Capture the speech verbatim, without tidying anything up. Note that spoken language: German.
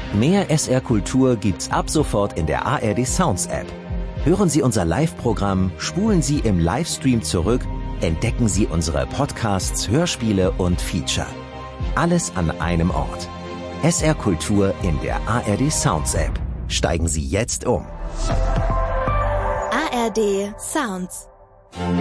Mehr S R Kultur gibt's ab sofort in der A R D Sounds App. Hören Sie unser Live-Programm, spulen Sie im Livestream zurück, entdecken Sie unsere Podcasts, Hörspiele und Feature. Alles an einem Ort. S R Kultur in der A R D Sounds App. Steigen Sie jetzt um. A R D Sounds.